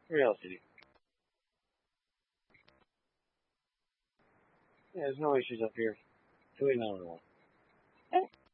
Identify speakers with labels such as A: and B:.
A: Real City. Yeah, there's no issues up here. 28911.